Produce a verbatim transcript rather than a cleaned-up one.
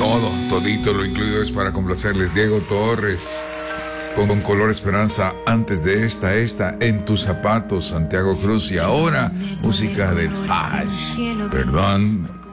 todo, todito lo incluido es para complacerles. Diego Torres, con, con Color Esperanza, antes de esta, esta, En tus zapatos, Santiago Cruz, y ahora, música del Hash. Perdón,